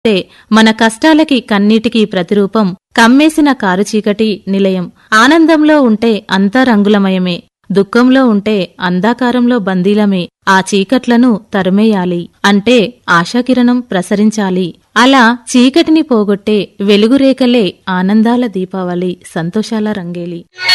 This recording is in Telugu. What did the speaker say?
మన కష్టాలకి కన్నీటికి ప్రతిరూపం కమ్మేసిన కారుచీకటి నిలయం. ఆనందంలో ఉంటే అంతా రంగులమయమే, దుఃఖంలో ఉంటే అంధకారంలో బందీలమే. ఆ చీకట్లను తరిమేయాలి అంటే ఆశాకిరణం ప్రసరించాలి. అలా చీకటిని పోగొట్టే వెలుగురేఖలే ఆనందాల దీపావళి, సంతోషాల రంగేలి.